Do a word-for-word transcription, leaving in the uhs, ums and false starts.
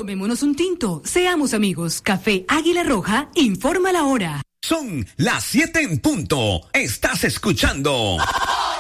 Tomémonos un tinto, seamos amigos. Café Águila Roja, informa la hora. Son las siete en punto. Estás escuchando